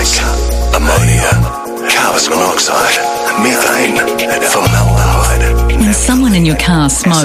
ammonia, carbon monoxide, methane, formaldehyde. When someone in your car smokes,